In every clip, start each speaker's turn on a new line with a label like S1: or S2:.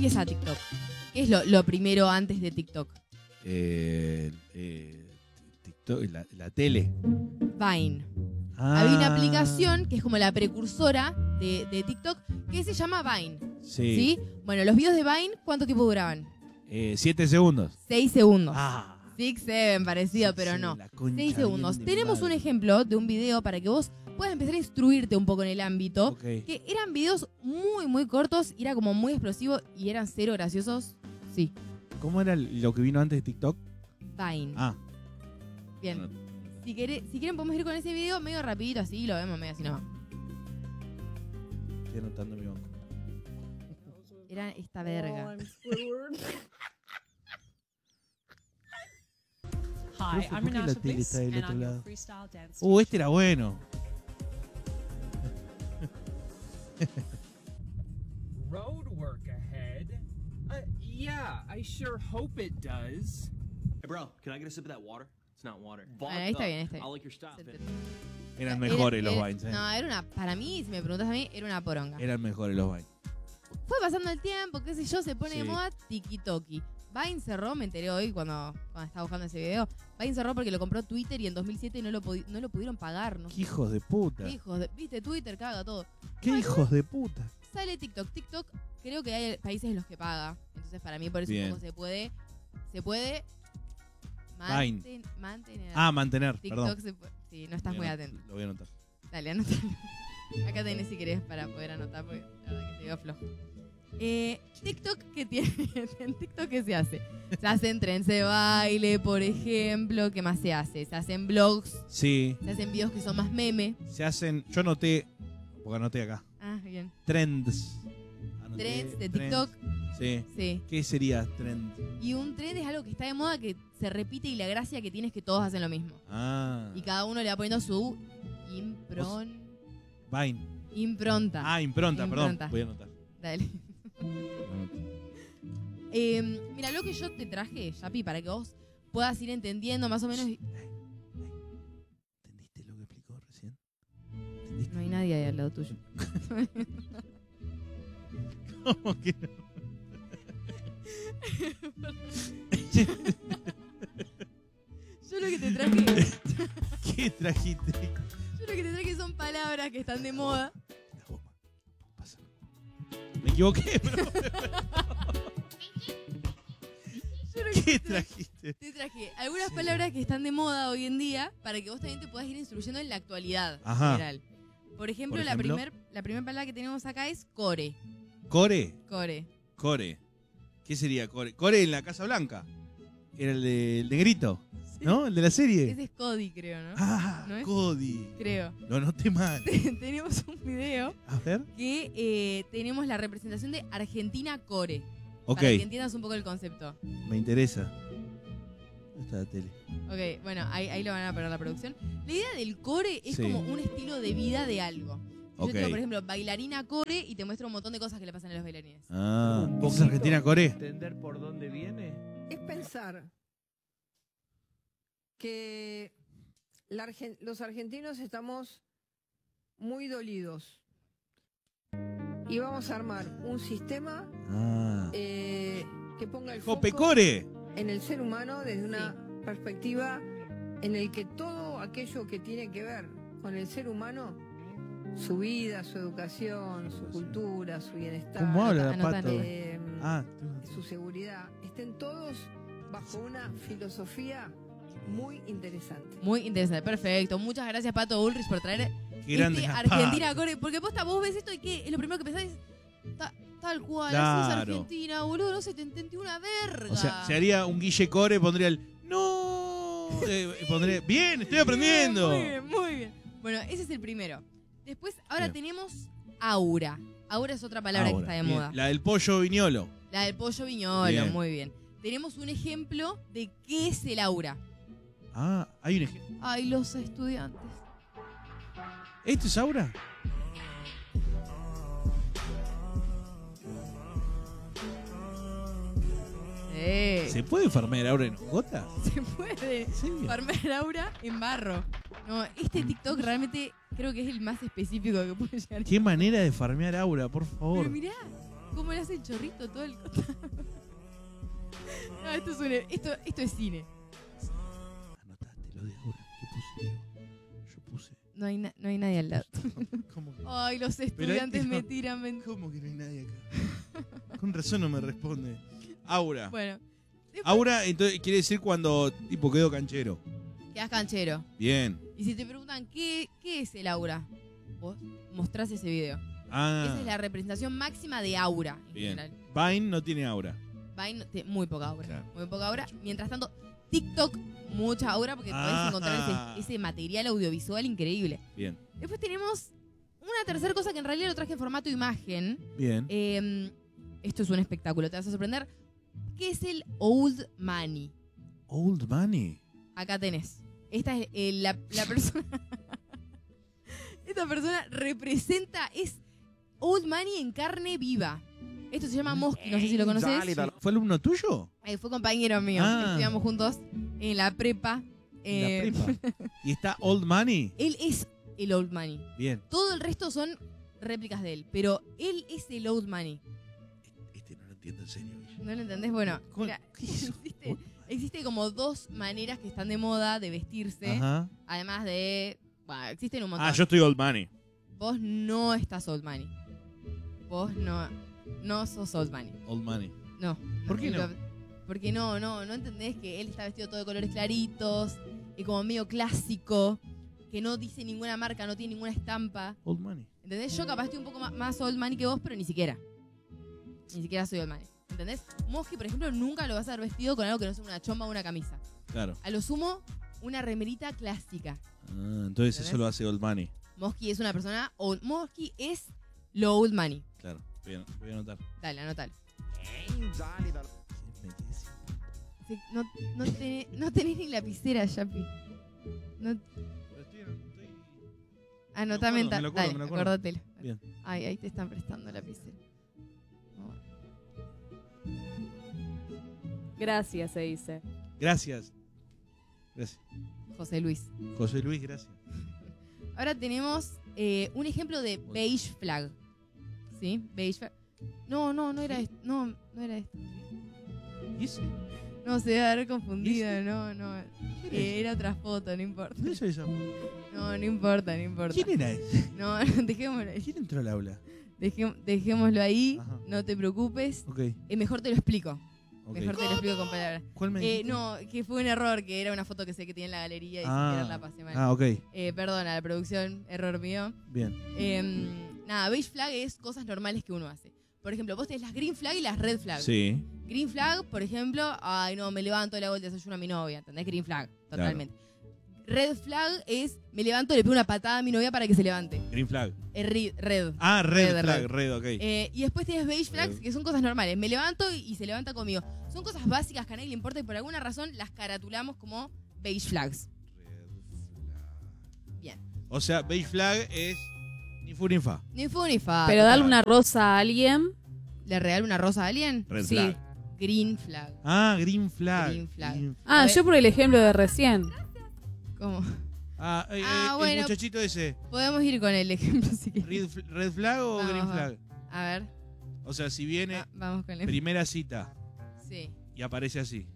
S1: empieza TikTok? ¿Qué es lo primero antes de TikTok?
S2: TikTok, la tele.
S1: Vine.
S2: Ah.
S1: Había una aplicación que es como la precursora de TikTok que se llama Vine.
S2: Sí.
S1: Bueno, los videos de Vine, ¿cuánto tiempo duraban?
S2: 7 segundos.
S1: 6 segundos.
S2: Ah.
S1: 6, 7, parecido,
S2: Sí,
S1: pero
S2: sí,
S1: no.
S2: la concha
S1: 6 segundos.
S2: bien de mi
S1: Tenemos un
S2: madre.
S1: ejemplo de un video para que vos puedas empezar a instruirte un poco en el ámbito.
S2: Ok.
S1: Que eran videos muy, muy cortos, y era como muy explosivo y eran cero graciosos. Sí,
S2: ¿Cómo era lo que vino antes de TikTok?
S1: Vine.
S2: Ah.
S1: Bien.
S2: No.
S1: Si quieren podemos ir con ese video medio rapidito así, lo vemos medio así nomás.
S2: Estoy anotando mi banco.
S1: Era esta verga.
S3: Hi,
S2: Profe,
S3: I'm
S2: ¿por qué la
S3: Renata
S2: tele
S3: Bliss,
S2: está del
S3: and
S2: otro
S3: I'm your
S2: lado?
S3: freestyle dance
S2: Este era bueno.
S4: Road work ahead? Yeah, I sure hope it does.
S5: Hey, bro, can I get a sip of that water? It's not water.
S1: Ahí está bien, está bien.
S5: I like your style, man.
S2: Eran mejores los Vines,
S1: No, era una. Para mí, si me preguntas a mí, era una poronga.
S2: Eran mejores los Vines.
S1: Fue pasando el tiempo, qué sé yo, se pone de
S2: Sí.
S1: moda tiki-toki. Vine cerró, me enteré hoy cuando estaba buscando ese video. Vine cerró porque lo compró Twitter y en 2007 no lo pudieron pagar. No
S2: ¡Qué hijos de puta!
S1: hijos de, viste, Twitter caga todo.
S2: ¡Qué hijos de puta!
S1: Sale TikTok. TikTok, creo que hay países en los que paga. Entonces, para mí, por eso
S2: Bien.
S1: un poco se puede
S2: Vine.
S1: mantener.
S2: Mantener,
S1: TikTok
S2: perdón.
S1: se puede. Sí, no estás muy atento.
S2: Lo voy a anotar.
S1: Dale, anótalo. Acá tenés si querés para poder anotar, porque la verdad que te veo flojo. TikTok, ¿qué tiene? En TikTok, ¿qué se hace? Se hacen trends de baile, por ejemplo. ¿Qué más se hace? Se hacen vlogs,
S2: Sí.
S1: se hacen videos que son más meme.
S2: Se hacen... Yo anoté... Porque anoté acá.
S1: Ah, bien.
S2: Trends. Anoté
S1: Trends de
S2: trends.
S1: TikTok.
S2: Sí.
S1: Sí.
S2: ¿Qué sería trend?
S1: Y un trend es algo que está de moda, que se repite, y la gracia que tiene es que todos hacen lo mismo.
S2: Ah.
S1: Y cada uno le va poniendo su
S2: Vine.
S1: impronta.
S2: Impronta, perdón.
S1: Impronta.
S2: Voy a anotar.
S1: Dale. Mira, lo que yo te traje, Yapi, para que vos puedas ir entendiendo más o menos.
S2: ¿Entendiste lo que explicó recién? ¿Entendiste?
S1: No hay nadie ahí al lado tuyo.
S2: ¿Cómo que no?
S1: Yo lo que te traje.
S2: ¿Qué trajiste?
S1: Yo lo que te traje son palabras que están de moda.
S2: La goma. Pásame. Me equivoqué, bro.
S1: Yo lo que
S2: ¿Qué trajiste?
S1: te traje algunas palabras que están de moda hoy en día para que vos también te puedas ir instruyendo en la actualidad
S2: Ajá.
S1: general. Por ejemplo, la primera palabra que tenemos acá es core.
S2: ¿Core?
S1: Core.
S2: Core. ¿Qué sería Core? Core en la Casa Blanca. Era el negrito, ¿no? El de la serie.
S1: Ese es Cody, creo, ¿no?
S2: Ah,
S1: ¿No es?
S2: Cody.
S1: Creo.
S2: Lo anoté mal.
S1: Tenemos un video
S2: A ver.
S1: que tenemos la representación de Argentina Core.
S2: Ok,
S1: Para que entiendas un poco el concepto.
S2: me interesa. ¿Dónde está la tele?
S1: Ok, bueno, ahí lo van a poner la producción. La idea del core es
S2: Sí.
S1: como un estilo de vida de algo. Yo
S2: Ok.
S1: te digo, por ejemplo, bailarina core y te muestro un montón de cosas que le pasan a los bailarines.
S2: Ah, ¿es Argentina Core?
S6: ¿Entender por dónde viene?
S7: Es pensar que los argentinos estamos muy dolidos y vamos a armar un sistema
S2: Ah.
S7: que ponga el foco
S2: ¡Jope Core!
S7: en el ser humano desde una perspectiva en el que todo aquello que tiene que ver con el ser humano, su vida, su educación, su cultura, su bienestar,
S2: ¿Cómo habla la
S1: Anotalo.
S2: pato? Ah,
S7: su seguridad, estén todos bajo una filosofía muy interesante.
S1: Muy interesante, perfecto. Muchas gracias, Pato Ulrich, por traer
S2: qué grande
S1: este
S2: la
S1: Argentina
S2: Pato.
S1: Core. Porque posta, vos ves esto y ¿qué? Es lo primero que pensás es tal cual,
S2: Claro.
S1: así es Argentina, boludo, no se te entendió una verga.
S2: O sea, se haría un Guille Core, pondría el ¡No! Pondría, bien, estoy aprendiendo.
S1: Muy bien, muy bien. Bueno, ese es el primero. Después, ahora
S2: Bien.
S1: tenemos aura. Aura es otra palabra que
S2: Ahora,
S1: está de
S2: bien.
S1: moda.
S2: La del pollo viñolo.
S1: La del pollo viñolo,
S2: Bien.
S1: muy bien. Tenemos un ejemplo de qué es el aura.
S2: Ah, hay un ejemplo.
S1: Ay, los estudiantes.
S2: ¿Esto es Aura? ¿Se puede farmear Aura en gota?
S1: Se puede farmear aura en barro. No, este TikTok realmente creo que es el más específico que puede llegar.
S2: ¿Qué manera de farmear Aura, por favor?
S1: Pero mirá, cómo le hace el chorrito todo el costado. No, esto es cine.
S2: Anotaste lo de Aura. ¿Qué puse yo? Yo puse...
S1: No hay nadie al lado.
S2: ¿Cómo que,
S1: Ay, los estudiantes me tiran.
S2: ¿Cómo que no hay nadie acá? Con razón no me responde. Aura.
S1: Bueno,
S2: Aura, entonces, quiere decir cuando tipo quedó canchero.
S1: quedás canchero.
S2: Bien.
S1: Y si te preguntan qué es el aura, vos mostrás ese video.
S2: Ah,
S1: Esa es la representación máxima de aura en
S2: bien.
S1: general.
S2: Vine no tiene aura.
S1: Vine, muy poca aura.
S2: Claro.
S1: Muy poca aura. Mientras tanto, TikTok, mucha aura porque podés encontrar ese material audiovisual increíble.
S2: Bien.
S1: Después tenemos una tercera cosa que en realidad lo traje en formato imagen.
S2: Bien.
S1: Esto es un espectáculo, te vas a sorprender. ¿Qué es el old money?
S2: Old money.
S1: Acá tenés. Esta es la persona. Esta persona representa, es old money en carne viva. Esto se llama Mosky, no sé si lo conoces.
S2: ¿Fue alumno tuyo?
S1: Fue compañero mío.
S2: Ah.
S1: Estudiamos juntos en la prepa.
S2: En la prepa. ¿Y está Old Money?
S1: Él es el old money.
S2: Bien.
S1: Todo el resto son réplicas de él, pero él es el old money.
S2: Este no lo entiendo en serio.
S1: ¿No lo entendés? Bueno, mira,
S2: ¿Qué es eso?
S1: existe como dos maneras que están de moda de vestirse.
S2: Ajá.
S1: Además de... Bueno, existen un montón.
S2: Ah, yo estoy Old Money.
S1: Vos no estás old money. Vos no sos old money.
S2: Old Money.
S1: No.
S2: ¿Por qué no?
S1: Porque no entendés que él está vestido todo de colores claritos y como medio clásico, que no dice ninguna marca, no tiene ninguna estampa.
S2: Old Money.
S1: ¿Entendés? Yo capaz estoy un poco más old money que vos, pero ni siquiera. Ni siquiera soy old money. ¿Entendés? Mosky, por ejemplo, nunca lo vas a ver vestido con algo que no sea una chomba o una camisa.
S2: Claro.
S1: A lo sumo, una remerita clásica.
S2: Ah, entonces eso lo hace Old Money.
S1: Mosky es una persona... Mosky es lo old money.
S2: Claro. Voy a anotar.
S1: Dale, anótalo. Sí, no tenés ni lapicera, Yapi. No, anotá
S2: me
S1: mental.
S2: lo acuerdo,
S1: Dale,
S2: me lo acuerdo.
S1: acordátelo.
S2: Bien.
S1: Ay, ahí te están prestando lapicera.
S3: Gracias, se dice.
S2: Gracias. Gracias.
S1: José Luis.
S2: José Luis, gracias.
S1: Ahora tenemos un ejemplo de beige flag. ¿Sí? Beige flag. No era esto. No era esto.
S2: ¿Y ese?
S1: No, se debe haber confundido.
S2: ¿Y ese?
S1: No. Era otra foto, no importa.
S2: ¿Dónde soy esa?
S1: No importa.
S2: ¿Quién era ese?
S1: No, dejémoslo ahí.
S2: ¿Quién entró al aula?
S1: Dejémoslo ahí.
S2: Ajá.
S1: No te preocupes.
S2: Ok.
S1: Mejor te lo explico.
S2: Ok.
S1: Mejor te lo explico con palabras.
S2: ¿Cuál me dijiste?
S1: No, que fue un error, que era una foto que sé que tiene en la galería y sin querer la pasé mal.
S2: ok.
S1: Perdona, la producción, error mío.
S2: Bien.
S1: Nada, beige flag es cosas normales que uno hace. Por ejemplo, vos tenés las green flag y las red flag.
S2: Sí.
S1: Green flag, por ejemplo, ay no, me levanto, le hago el desayuno a mi novia, ¿entendés? Green flag, totalmente. Red flag es, me levanto, le pego una patada a mi novia para que se levante.
S2: Green flag.
S1: Red.
S2: Ah, red
S1: Red,
S2: flag,
S1: red.
S2: red, ok.
S1: Y después tenés beige flags,
S2: Red.
S1: que son cosas normales. Me levanto y se levanta conmigo. Son cosas básicas que a nadie le importa y por alguna razón las caratulamos como beige flags. Bien.
S2: O sea, beige flag es ni fu ni fa.
S1: Ni fu ni fa.
S3: Pero darle una rosa a alguien.
S1: ¿Le regalo una rosa a alguien?
S2: Red
S3: Sí.
S2: flag.
S1: Green flag.
S2: Ah, green flag.
S1: Green flag.
S3: Ah,
S1: A ver.
S3: yo por el ejemplo de recién.
S1: ¿Cómo?
S2: Ah, el
S1: bueno.
S2: muchachito ese.
S1: Podemos ir con el ejemplo si querés.
S2: ¿Red flag o
S1: Vamos,
S2: green
S1: vamos.
S2: flag?
S1: A ver.
S2: O sea, si viene
S1: Vamos con el
S2: primera cita
S1: Sí.
S2: y aparece así.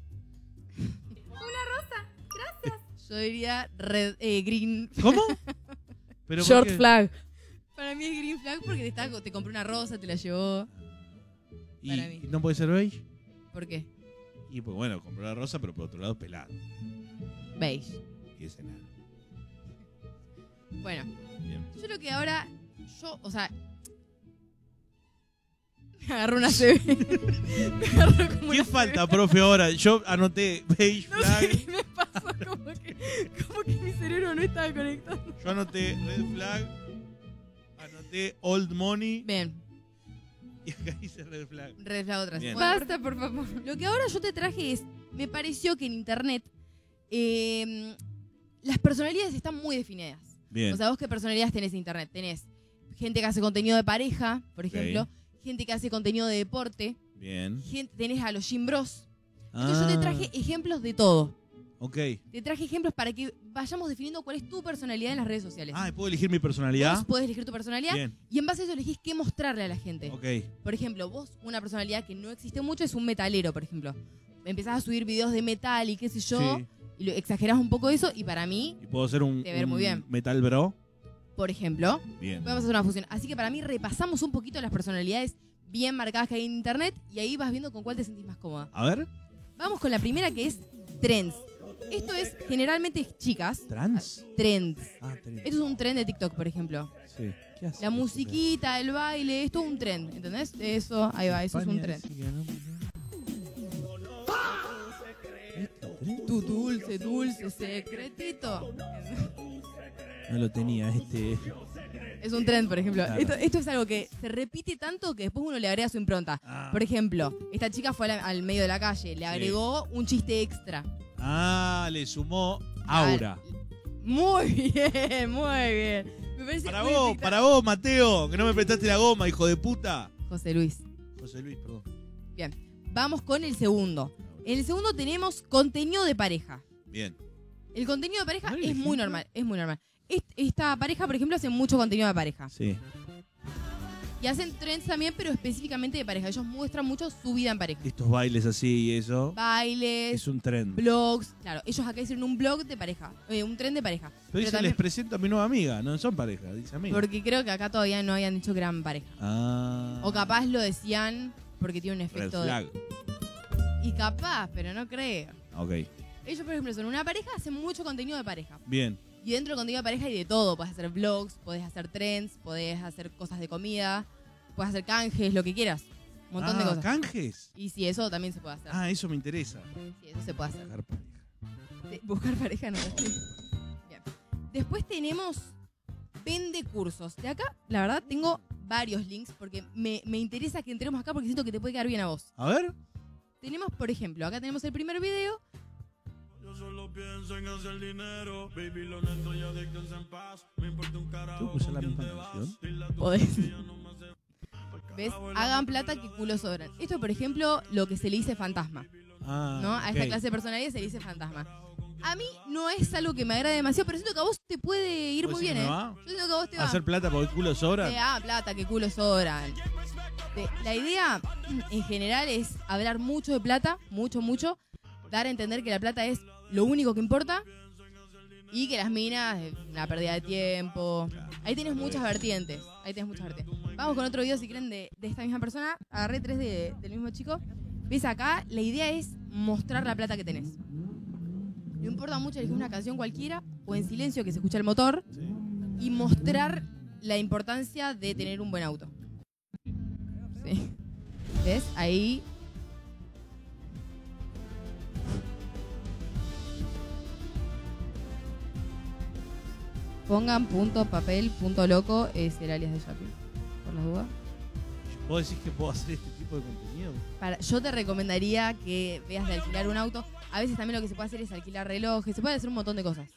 S1: Yo diría green.
S2: ¿Cómo? ¿Pero por
S3: Short
S2: qué?
S3: flag.
S1: Para mí es green flag porque te compré una rosa, te la llevó.
S2: ¿Y
S1: para mí.
S2: no puede ser beige?
S1: ¿Por qué?
S2: Y pues bueno, compró la rosa, pero por otro lado pelado.
S1: Beige.
S2: Y ese nada.
S1: Bueno,
S2: Bien.
S1: yo creo que ahora o sea, me agarró una CB. Me agarró como
S2: ¿Qué
S1: una
S2: falta,
S1: CB.
S2: profe, ahora? Yo anoté beige
S1: No
S2: flag.
S1: sé qué me pasó, como que mi cerebro no estaba conectado.
S2: Yo anoté red flag. Anoté old money.
S1: Bien,
S2: Y acá dice red flag.
S1: red flag otra vez.
S2: Bien.
S1: Bueno,
S7: Basta, por favor.
S1: lo que ahora yo te traje es, me pareció que en internet las personalidades están muy definidas.
S2: Bien.
S1: O sea, vos qué personalidades tenés en internet. Tenés gente que hace contenido de pareja, por ejemplo. Gente que hace contenido de deporte.
S2: Bien.
S1: Tenés a los gym bros. Entonces yo te traje ejemplos de todo.
S2: Ok.
S1: Te traje ejemplos para que vayamos definiendo cuál es tu personalidad en las redes sociales.
S2: Ah, ¿puedo elegir mi personalidad?
S1: Vos podés elegir tu personalidad
S2: Bien.
S1: y en base a eso elegís qué mostrarle a la gente.
S2: Ok.
S1: Por ejemplo, vos, una personalidad que no existe mucho es un metalero, por ejemplo. Empezás a subir videos de metal y qué sé yo,
S2: Sí.
S1: y exagerás un poco eso, y para mí,
S2: ¿Y puedo ser un,
S1: Te ver muy
S2: un
S1: bien.
S2: metal bro?
S1: por ejemplo,
S2: Bien.
S1: podemos hacer una fusión. Así que para mí repasamos un poquito las personalidades bien marcadas que hay en internet y ahí vas viendo con cuál te sentís más cómoda.
S2: A ver.
S1: Vamos con la primera, que es trends. Esto es generalmente chicas.
S2: ¿Trans?
S1: Trends.
S2: Ah, trans.
S1: Esto es un trend de TikTok, por ejemplo.
S2: Sí. ¿Qué hace?
S1: La musiquita, el baile, esto es un trend, ¿entendés? Eso, ahí va, eso es un trend. Tu dulce, dulce secretito.
S2: No lo tenía
S1: Es un trend, por ejemplo.
S2: Claro.
S1: Esto es algo que se repite tanto que después uno le agrega su impronta.
S2: Ah.
S1: Por ejemplo, esta chica fue al medio de la calle, le agregó un chiste extra.
S2: Ah, le sumó aura.
S1: Muy bien, muy bien. Me parece muy TikTok.
S2: Para vos, Mateo, que no me prestaste la goma, hijo de puta.
S1: José Luis.
S2: José Luis, perdón.
S1: Bien. Vamos con el segundo. En el segundo tenemos contenido de pareja.
S2: Bien.
S1: El contenido de pareja
S2: A ver,
S1: es muy
S2: ejemplo.
S1: normal, es muy normal. Esta pareja, por ejemplo, hace mucho contenido de pareja.
S2: Sí.
S1: Y hacen trends también, pero específicamente de pareja. Ellos muestran mucho su vida en pareja.
S2: Estos bailes así y eso.
S1: Bailes,
S2: Es un trend.
S1: blogs. Claro, ellos acá hicieron un blog de pareja. Un trend de pareja.
S2: Pero dice,
S1: también-
S2: les presento a mi nueva amiga. No son pareja, dice amiga.
S1: Porque creo que acá todavía no habían dicho que eran pareja.
S2: Ah.
S1: O capaz lo decían porque tiene un
S2: Red
S1: efecto
S2: flag.
S1: Y capaz, pero no creo.
S2: Ok.
S1: Ellos, por ejemplo, son una pareja, hacen mucho contenido de pareja.
S2: Bien.
S1: Y dentro del contenido de pareja hay de todo. Podés hacer vlogs, podés hacer trends, podés hacer cosas de comida, podés hacer canjes, lo que quieras. Un montón de cosas.
S2: ¿Canjes?
S1: Y sí, eso también se puede hacer.
S2: Ah, eso me interesa.
S1: Sí, eso se puede hacer.
S2: Buscar pareja.
S1: Buscar pareja no sé. Bien. Después tenemos vende cursos. De acá, la verdad, tengo varios links porque me interesa que entremos acá porque siento que te puede quedar bien a vos.
S2: A ver.
S1: Tenemos, por ejemplo, acá tenemos el primer video.
S6: Yo solo pienso en hacer dinero, baby, lo neto y adictos en paz. Me importa un carajo.
S2: ¿Tengo que usar la
S6: con quién
S2: misma
S6: te vas.
S2: canción?
S6: Dile a tu
S1: Podés.
S6: jefe que ya no me hace-
S1: ¿Ves? Hagan plata que culo sobran. Esto, por ejemplo, lo que se le dice fantasma.
S2: Ah,
S1: ¿No? A esta
S2: ok.
S1: clase de personalidad se le dice fantasma. A mí no es algo que me agrade demasiado, pero siento que a vos te puede ir
S2: ¿Vos
S1: muy
S2: decís
S1: bien,
S2: que
S1: ¿eh?
S2: me va?
S1: Yo siento que a vos te va.
S2: Hacer plata porque el culo sobra.
S1: Plata, que culo sobran. La idea en general es hablar mucho de plata, mucho, dar a entender que la plata es lo único que importa y que las minas es una pérdida de tiempo. Ahí tienes muchas vertientes. Vamos con otro video si quieren de esta misma persona. Agarré 3 del mismo chico. ¿Ves acá? La idea es mostrar la plata que tenés. No importa mucho elegir una canción cualquiera o en silencio que se escucha el motor y mostrar la importancia de tener un buen auto. Sí. ¿Ves? Ahí. Pongan punto papel punto loco es el alias de Yapi. Por las dudas.
S2: ¿Vos decís que puedo hacer este tipo de contenido?
S1: Yo te recomendaría que veas de alquilar un auto. A veces también lo que se puede hacer es alquilar relojes. Se puede hacer un montón de cosas.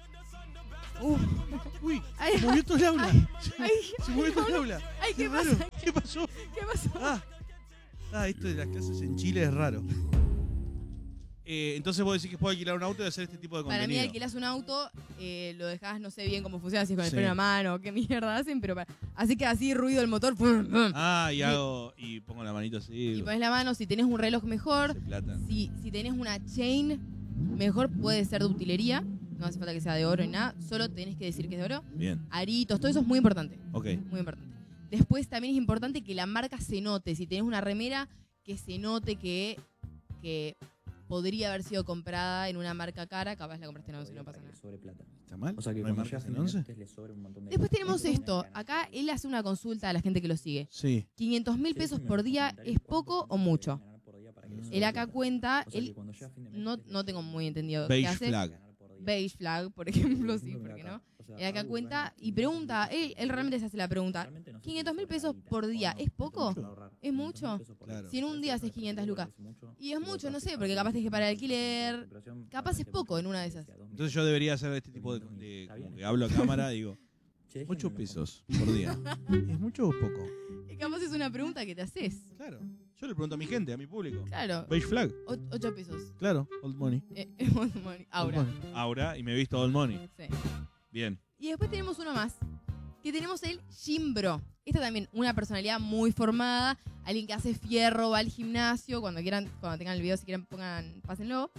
S2: Uy,
S1: Ay,
S2: se movió todo el aula.
S1: ay,
S2: Se movió todo el aula.
S1: ay, ¿qué
S2: raro.
S1: pasa?
S2: ¿Qué pasó?
S1: ¿Qué pasó?
S2: Esto de las clases en Chile es raro. Entonces vos decís que puedo alquilar un auto y hacer este tipo de
S1: Para
S2: contenido.
S1: mí alquilás un auto, lo dejás, no sé bien cómo funciona, si es con el
S2: Sí.
S1: freno a mano, qué mierda hacen, pero así que así ruido el motor, pum, pum.
S2: Y pongo la manito así.
S1: Y pones la mano, si tenés un reloj mejor,
S2: hace plata.
S1: si tenés una chain mejor, puede ser de utilería, no hace falta que sea de oro ni nada, solo tenés que decir que es de oro.
S2: Bien,
S1: Aritos, todo eso es muy importante,
S2: ok.
S1: muy importante. Después también es importante que la marca se note, si tenés una remera, que se note que podría haber sido comprada en una marca cara, capaz la compraste en 11 y no pasa nada.
S2: ¿Está mal?
S8: O sea que
S2: ¿No hay
S8: cuando
S2: marcas
S8: llegas
S2: en 11?
S8: le sobra un montón de
S1: Después tenemos esto, acá él hace una consulta a la gente que lo sigue.
S2: Sí.
S1: 500.000 pesos por día, ¿es poco o mucho? Él acá cuenta, él no tengo muy entendido qué
S2: Beige
S1: hace.
S2: flag.
S1: Beige flag, por ejemplo, sí, ¿por qué no? Él acá cuenta y pregunta, él realmente se hace la pregunta, 500.000 pesos por día, ¿es poco? ¿Es mucho?
S2: Claro.
S1: Si en un día haces 500 lucas. Y es mucho, no sé, porque capaz tenés que pagar alquiler, capaz es poco en una de esas.
S2: Entonces yo debería hacer este tipo de como que hablo a cámara, digo, 8 pesos por día. ¿Es mucho o poco?
S1: Y capaz es una pregunta que te haces.
S2: Claro. Yo le pregunto a mi gente, a mi público.
S1: Claro.
S2: Beige flag.
S1: 8 pesos.
S2: Claro, old money.
S1: Aura.
S2: Old money. Aura, y me he visto old money.
S1: Sí.
S2: Bien.
S1: Y después tenemos uno más, que tenemos el gym bro. Esta también, una personalidad muy formada, alguien que hace fierro, va al gimnasio, cuando quieran, cuando tengan el video, si quieren pásenlo.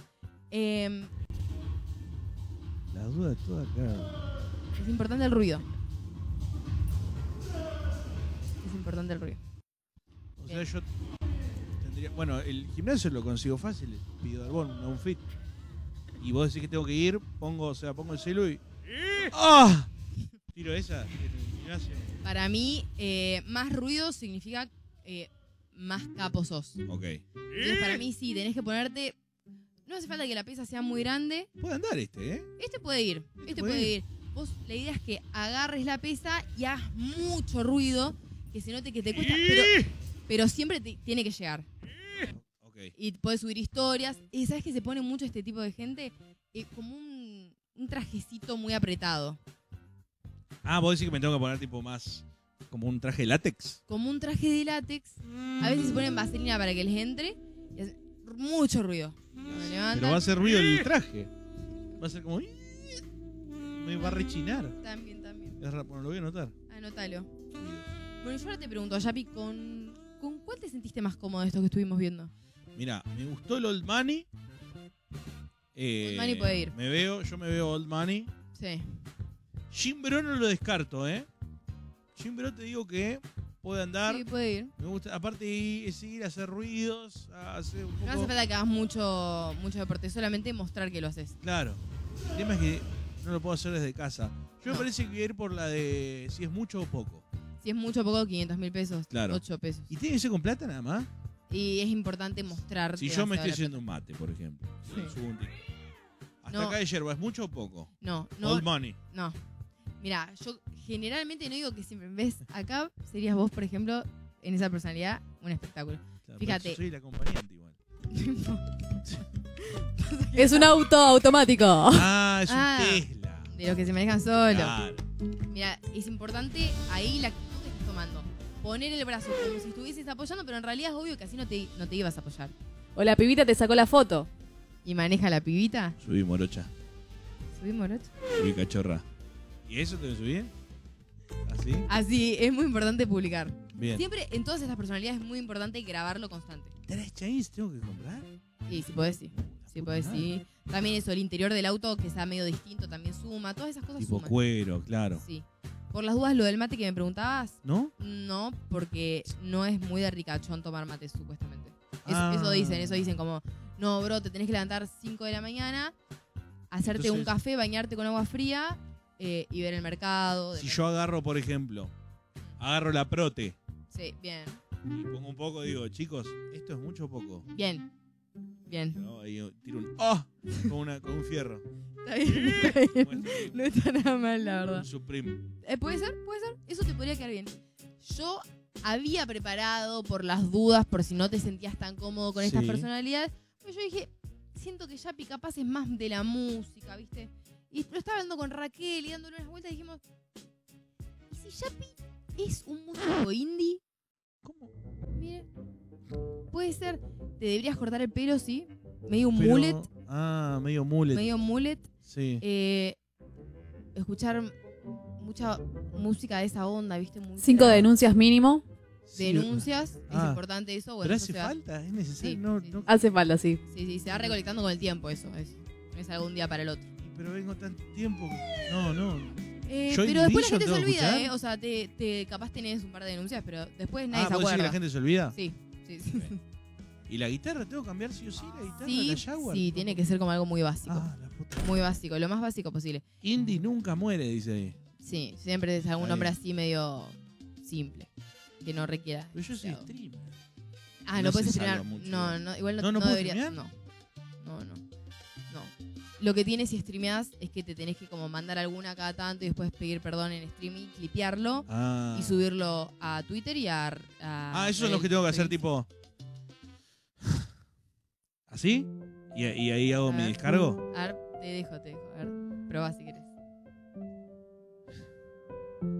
S2: La duda toda acá.
S1: Es importante el ruido. Es importante el ruido.
S2: O sea, yo tendría... Bueno, el gimnasio lo consigo fácil. Pido Arbón, un fit. Y vos decís que tengo que ir, pongo el celu y... ¡Ah! Tiro esa en el gimnasio.
S1: Para mí, más ruido significa más capo sos.
S2: Ok.
S1: Entonces, para mí, sí, tenés que ponerte... No hace falta que la pesa sea muy grande.
S2: Puede andar ¿eh?
S1: Este puede ir. Este puede ir. Vos, la idea es que agarres la pesa y hagas mucho ruido, que se note que te cuesta, pero siempre tiene que llegar.
S2: Ok.
S1: Y podés subir historias. Y ¿sabes que se pone mucho este tipo de gente? Como un trajecito muy apretado.
S2: Ah, vos decís que me tengo que poner tipo más... Como un traje de látex.
S1: Como un traje de látex. A veces se ponen vaselina para que les entre. Y hacen mucho ruido. Cuando levantan,
S2: Pero va a hacer ruido el traje. Va a ser como... Me va a rechinar.
S1: También.
S2: Bueno, lo voy a anotar.
S1: Anótalo. Bueno, yo ahora te pregunto, Yapi, ¿con cuál te sentiste más cómodo de esto que estuvimos viendo?
S2: Mira, me gustó el Old Money.
S1: Old Money puede ir.
S2: Yo me veo Old Money.
S1: Sí.
S2: Gym Bro no lo descarto, Gym Bro te digo que puede andar.
S1: Sí, puede ir.
S2: Me gusta, aparte es ir a hacer ruidos, a hacer un poco...
S1: No hace falta que hagas mucho deporte, solamente mostrar que lo haces.
S2: Claro. El tema es que no lo puedo hacer desde casa. Yo me
S1: No.
S2: parece que voy a ir por la de si es mucho o poco.
S1: Si es mucho o poco, 500.000 pesos.
S2: Claro.
S1: 8 pesos.
S2: ¿Y tiene que ser con plata nada más?
S1: Y es importante mostrar.
S2: Si
S1: que
S2: yo
S1: vas
S2: me
S1: a
S2: estoy
S1: dar
S2: haciendo un mate, por ejemplo.
S1: Sí.
S2: Subo un TikTok. Hasta
S1: No.
S2: acá de yerba, ¿es mucho o poco?
S1: No.
S2: Old Money.
S1: No. Mira, yo generalmente no digo que siempre ves acá, serías vos, por ejemplo, en esa personalidad, un espectáculo.
S2: Claro,
S1: Fíjate.
S2: pero Soy el acompañante igual.
S3: Es un auto automático.
S2: Ah, es un
S1: Ah.
S2: Tesla.
S1: De los que se manejan solos.
S2: Claro.
S1: Mira, es importante ahí la actitud que estás tomando. Poner el brazo como si estuvieses apoyando, pero en realidad es obvio que así no te ibas a apoyar.
S3: O la pibita te sacó la foto.
S1: ¿Y maneja la pibita?
S2: Subí morocha,
S1: ¿Subí morocho?
S2: subí cachorra. ¿Y eso te lo subí? ¿Así?
S1: Así, es muy importante publicar.
S2: Bien.
S1: Siempre, en todas estas personalidades, es muy importante grabarlo constante.
S2: ¿3 chains tengo que comprar?
S1: Sí, si podés, sí. Si podés, sí. También eso, el interior del auto, que sea medio distinto, también suma. Todas esas cosas
S2: Tipo
S1: suman.
S2: cuero, claro.
S1: Sí. Por las dudas, lo del mate que me preguntabas,
S2: ¿No?
S1: no, porque no es muy de ricachón tomar mate, supuestamente.
S2: Ah.
S1: Eso dicen como, no, bro, te tenés que levantar 5 de la mañana, hacerte un
S2: Entonces-
S1: café, bañarte con agua fría y ver el mercado.
S2: Si yo agarro, por ejemplo, agarro la prote
S1: Sí, bien.
S2: y pongo un poco, digo, chicos, ¿esto es mucho o poco?
S1: Bien. Bien.
S2: No, ahí tiro un ¡oh! Con un fierro.
S1: Está bien, está bien.
S2: Muestro
S1: No está nada mal, la
S2: un
S1: verdad.
S2: Supreme.
S1: Puede ser. Eso te podría quedar bien. Yo había preparado por las dudas, por si no te sentías tan cómodo con estas
S2: Sí.
S1: personalidades. Pero yo dije, siento que Yapi capaz es más de la música, ¿viste? Y lo estaba hablando con Raquel y dándole unas vueltas y dijimos, ¿y si Yapi es un músico indie?
S2: ¿Cómo?
S1: Mire, puede ser. Te deberías cortar el pelo, sí. Medio un
S2: Pero-
S1: mullet.
S2: Ah, medio mullet.
S1: Medio mullet.
S2: Sí.
S1: Escuchar mucha música de esa onda, ¿viste?
S3: 5 denuncias mínimo.
S2: Sí.
S1: Denuncias, es
S2: Ah.
S1: importante eso. Bueno,
S2: ¿Pero
S1: eso
S2: hace
S1: se va-
S2: falta? ¿Es necesario?
S1: Sí,
S2: no,
S1: sí.
S2: no.
S3: Hace falta, sí.
S1: Sí, se va recolectando con el tiempo eso. No es algún día para el otro.
S2: Pero vengo tanto tiempo. No. ¿Yo
S1: Pero después la
S2: Division
S1: gente se
S2: tengo que
S1: olvida,
S2: escuchar?
S1: O sea, capaz tenés un par de denuncias, pero después nadie
S2: Ah,
S1: se
S2: ¿vos decís
S1: acuerda.
S2: que la gente se olvida?
S1: Sí.
S2: ¿Y la guitarra? ¿Tengo que cambiar sí o sí la guitarra?
S1: Sí,
S2: ¿La Jaguar?
S1: sí, tiene que ser como algo muy básico.
S2: Ah, la puta.
S1: Muy básico, lo más básico posible.
S2: Indie nunca muere, dice ahí.
S1: Sí, siempre es algún
S2: Ahí.
S1: nombre así medio simple. Que no requiera.
S2: Pero yo soy
S1: demasiado.
S2: streamer.
S1: Ah,
S2: No
S1: no
S2: se
S1: puedes streamear.
S2: salva mucho.
S1: No, igual
S2: ¿No
S1: no,
S2: puedo
S1: debería.
S2: streamear?
S1: No. Lo que tienes si streameas es que te tenés que como mandar alguna cada tanto y después pedir perdón en streaming, clipearlo
S2: Ah.
S1: y subirlo a Twitter y a
S2: Esos son los que tengo que hacer
S1: Reddit.
S2: tipo... ¿Así? ¿Y ahí hago
S1: A
S2: mi
S1: ver.
S2: descargo?
S1: A ver, te dejo. A ver, probá si querés.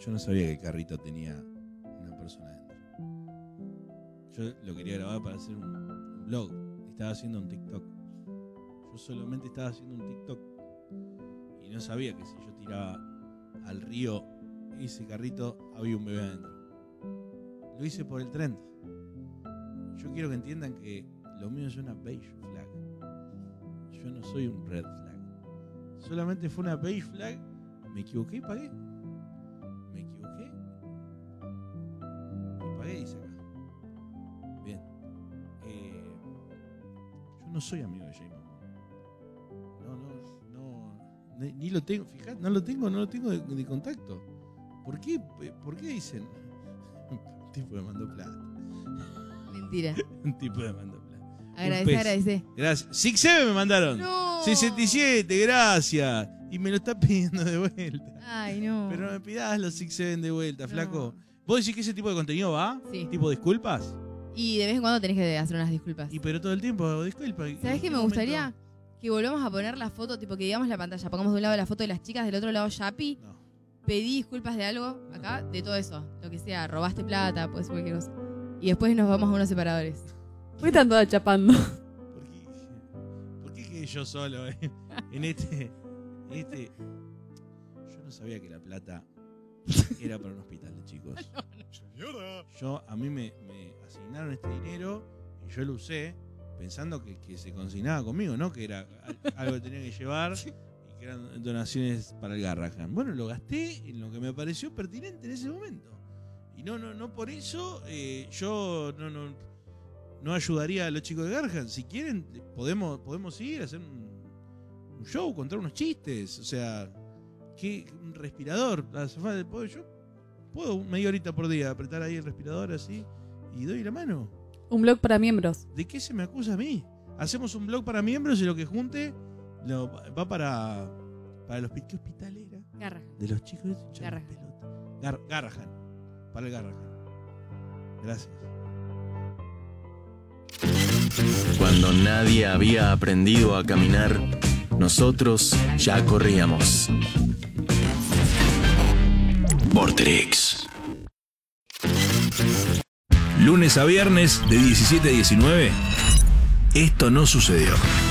S2: Yo no sabía que el carrito tenía una persona dentro. Yo lo quería grabar para hacer un blog. Estaba haciendo un TikTok. Yo solamente estaba haciendo un TikTok. Y no sabía que si yo tiraba al río ese carrito, había un bebé adentro. Lo hice por el trend. Yo quiero que entiendan que lo mío es una beige flag. Yo no soy un red flag. Solamente fue una beige flag. Me equivoqué y pagué. Me equivoqué y pagué y saca. Bien. Yo no soy amigo de J Mamón. No. Ni lo tengo. Fijate, no lo tengo de contacto. ¿Por qué dicen? Un tipo me mandó plata.
S1: Mentira.
S2: Un tipo me mandó plata.
S1: Agradece.
S2: Gracias. 67 me mandaron.
S1: No.
S2: 67, gracias. Y me lo está pidiendo de vuelta.
S1: Ay, no.
S2: Pero no me pidas los 67 de vuelta,
S1: No.
S2: flaco. ¿Vos decís que ese tipo de contenido va?
S1: Sí.
S2: ¿Tipo disculpas?
S1: Y de vez en cuando tenés que hacer unas disculpas.
S2: Y pero todo el tiempo, disculpa.
S1: ¿Sabés qué me gustaría? Que volvamos a poner la foto, tipo que digamos la pantalla. Pongamos de un lado la foto de las chicas, del otro lado Yapi.
S2: No.
S1: Pedí disculpas de algo acá, de todo eso. Lo que sea, robaste plata, puede ser cualquier cosa. Y después nos vamos a unos separadores.
S3: ¿Por qué están todas chapando?
S2: ¿Por qué quedé yo solo en este? Yo no sabía que la plata era para un hospital de chicos. A mí me asignaron este dinero y yo lo usé pensando que se consignaba conmigo, ¿no? Que era algo que tenía que llevar y que eran donaciones para el Garrahan. Bueno, lo gasté en lo que me pareció pertinente en ese momento. Y no por eso yo no ayudaría a los chicos de Garrahan. Si quieren, podemos ir a hacer un show, contar unos chistes. O sea, ¿qué? Un respirador. Yo puedo media horita por día apretar ahí el respirador así y doy la mano.
S3: Un blog para miembros.
S2: ¿De qué se me acusa a mí? Hacemos un blog para miembros y lo que junte va para el hospital. ¿Qué hospital era?
S1: Garrahan.
S2: De los chicos de
S1: Garrahan.
S2: pelota. Garrahan. Para el Garrahan. Gracias.
S8: Cuando nadie había aprendido a caminar, nosotros ya corríamos. Vorterix.
S9: Lunes a viernes de 17 a 19. Esto no sucedió.